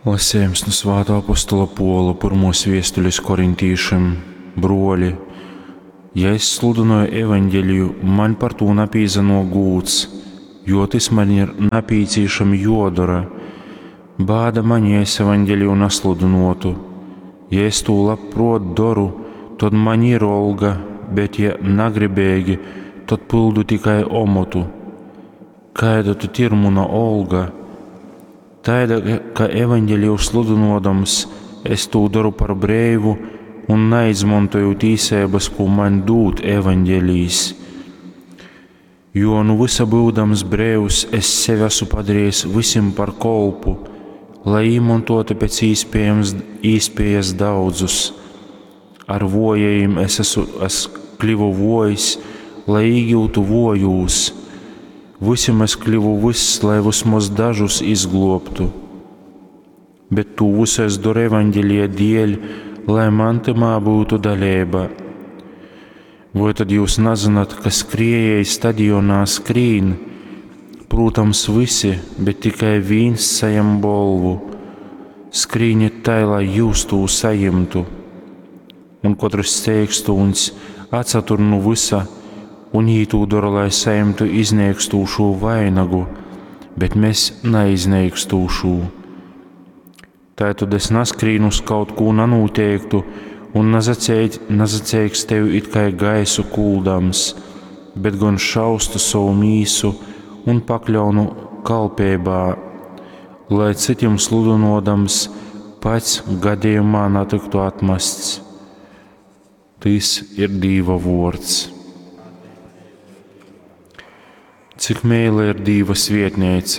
Lasējums no Svētā apostola Pola pirmos vēstules korintīšiem. Broļi, ja es sludināju evaņģēliju, man par to napīzano gūts, jo tas man ir napīcīšami jodara. Bāda man, ja es evaņģēliju nasludinotu. Ja es to labprot daru, tad man ir olga, bet ja nagribēgi, tad pildu tikai omotu. Kāda tad ir mana olga? Tāda, ka evaņģēliju sludinodams, es to daru par brīvu un neizmantoju tīsības, ko man dod evaņģēlijs. Jo nu visa būdams brīvs, es sevi esmu padarījis visiem par kolpu, lai izmantotu pēc iespējas daudzus. Ar vojējiem es kļuvu vojs, lai iegūtu vojūs. Visiem es kļuvu viss, lai vismaz dažus izglobtu. Bet to visu es daru evaņģēlija dēļ, lai man tamā būtu dalība. Vai tad jūs nezināt, ka skrējēji stadionā skrīn? Protams, visi, bet tikai viens sajam balvu. Skrīniet tā, lai jūs to sajimtu. Un katrs steigstūns atsatur no visa, un ītū dara, lai saimtu izniekstūšo vainagu, bet mēs neiznīkstūšo. Tātad es naskrīnu uz kaut ko nenoteiktu un nazaceiks tevi it kā gaisu kuldams, bet gan šaustu savu mīsu un pakļaunu kalpībā, lai citiem sludinodams pats gadījumā netiktu atmests. Tas ir Dieva vārds. Cik mīla ir Dieva svētnīca.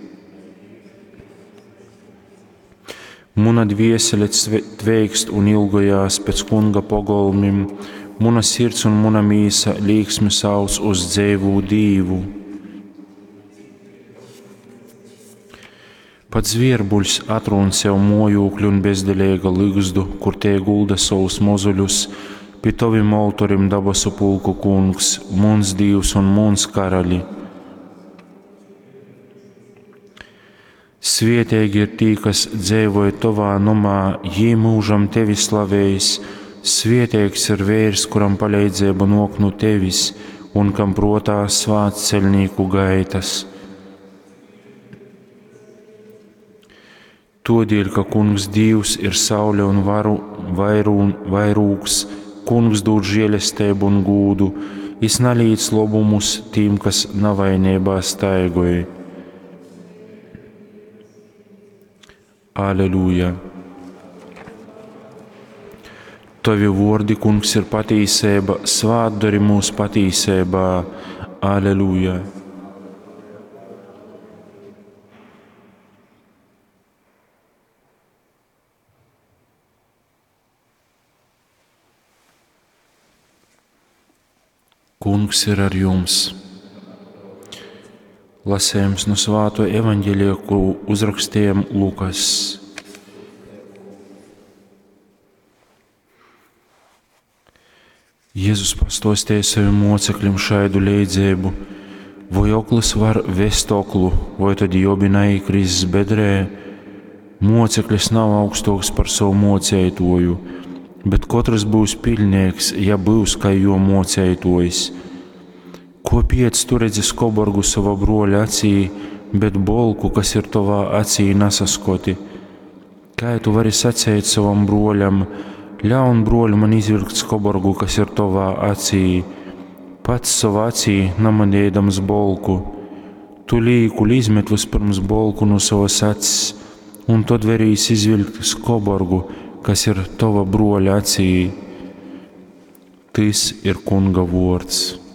Muna dviesele tveikst un ilgojās pēc kunga pogolmim, muna sirds un muna mīsa līksmi sauc uz dzīvu Dievu. Pat zvierbuļs atrun sev mojokļu un bezdelīga ligzdu, kur tie gulda savus mozuļus, pie tavim autorim dabasu pulku kungs, muns Dievs un muns karaļi. Svietīgi ir tī, kas dzīvoja tavā nomā, jī mūžam tevi slavējis. Svietīgs ir vīrs, kuram palīdzība nāk no tevis un kam protā svāts ceļnieku gaitas. Todēļ, ka kungs Dievs ir saule un vairūks, kungs dod žēlastību un gūdu, jis nalīdz labumus tiem, kas navainībā staigoja. Aleluja! Tavi vārdi, kungs, ir patīsība, svātdari mūs patīsībā. Aleluja! Kungs ir ar jums. Lasējums no Svētā evaņģēlija, ko uzrakstījām Lukas. Jēzus pastāstīja saviem mocekļiem šādu līdzību: vai oklis var vest oklu, vai tad jobi neiekrīzis bedrē? Moceklis nav augstāks par savu mocētoju, bet katrs būs pilnīgs, ja būs kā jo mocētojs. Kāpēc tu redzi skoborgu savā broļa acī, bet bolku, kas ir tavā acī, nesaskoti? Kā tu vari sacīt savam broļam: ļaun broļu man izvilkt skoborgu, kas ir tavā acī, pats savā acī namanējams bolku? Tu līkuli izmet vispirms bolku no savas acis, un tad varīs izvilkt skoborgu, kas ir tava broļa acī. Tas ir kunga vārds.